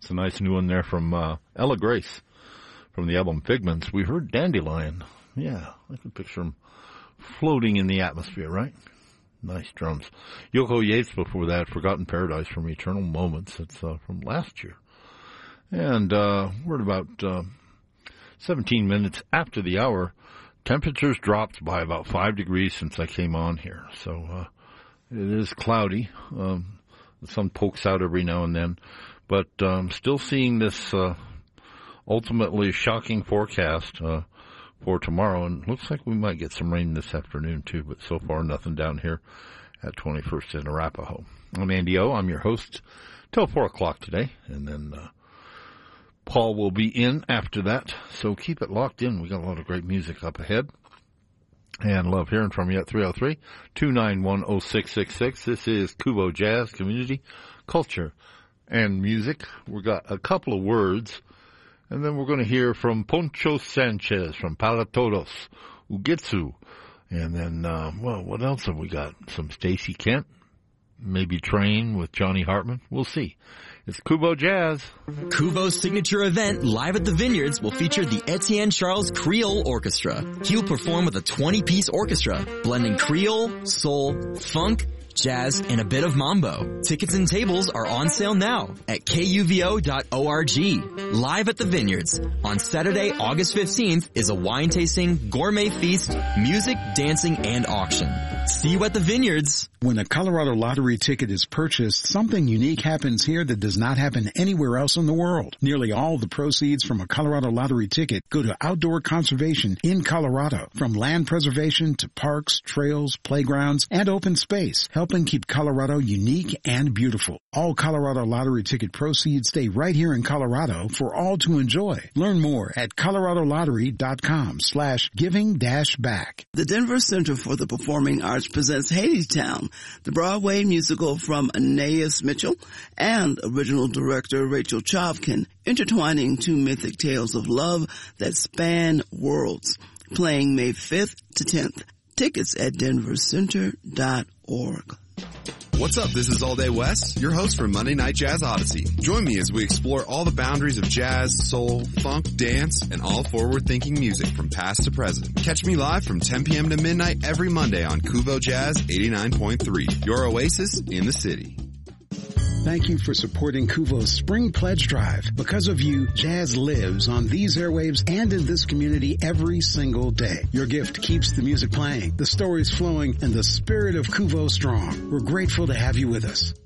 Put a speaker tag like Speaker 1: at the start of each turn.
Speaker 1: It's a nice new one there from Ella Grace from the album Figments. We heard Dandelion. Yeah, I can picture him floating in the atmosphere, right? Nice drums. Yoko Yates before that, Forgotten Paradise from Eternal Moments. It's from last year. And we're at about 17 minutes after the hour. Temperatures dropped by about 5 degrees since I came on here. So it is cloudy. The sun pokes out every now and then. But still seeing this ultimately shocking forecast for tomorrow. And looks like we might get some rain this afternoon, too. But so far, nothing down here at 21st in Arapahoe. I'm Andy O. I'm your host till 4 o'clock today. And then Paul will be in after that. So keep it locked in. We got a lot of great music up ahead. And love hearing from you at 303-291-0666. This is Kubo Jazz, Community, Culture, and Music. We got a couple of words. And then we're going to hear from Poncho Sanchez from Para Todos, Ugitsu. And then, what else have we got? Some Stacey Kent, maybe Train with Johnny Hartman. We'll see. It's Kubo Jazz.
Speaker 2: Kubo's signature event, Live at the Vineyards, will feature the Etienne Charles Creole Orchestra. He'll perform with a 20-piece orchestra, blending Creole, soul, funk, jazz, and a bit of mambo. Tickets and tables are on sale now at kuvo.org. Live at the Vineyards on Saturday, August 15th is a wine tasting, gourmet feast, music, dancing, and auction. See you at the Vineyards.
Speaker 3: When a Colorado Lottery ticket is purchased, something unique happens here that does not happen anywhere else in the world. Nearly all the proceeds from a Colorado Lottery ticket go to outdoor conservation in Colorado, from land preservation to parks, trails, playgrounds, and open space, helping keep Colorado unique and beautiful. All Colorado Lottery ticket proceeds stay right here in Colorado for all to enjoy. Learn more at coloradolottery.com/giving-back.
Speaker 4: The Denver Center for the Performing Arts presents Hadestown, the Broadway musical from Anais Mitchell and original director Rachel Chavkin, intertwining two mythic tales of love that span worlds. Playing May 5th to 10th. Tickets at denvercenter.org.
Speaker 5: What's up? This is All Day West, your host for Monday Night Jazz Odyssey. Join me as we explore all the boundaries of jazz, soul, funk, dance, and all forward-thinking music from past to present. Catch me live from 10 p.m. to midnight every Monday on Kuvo Jazz 89.3, your oasis in the city.
Speaker 3: Thank you for supporting Kuvo's Spring Pledge Drive. Because of you, jazz lives on these airwaves and in this community every single day. Your gift keeps the music playing, the stories flowing, and the spirit of Kuvo strong. We're grateful to have you with us.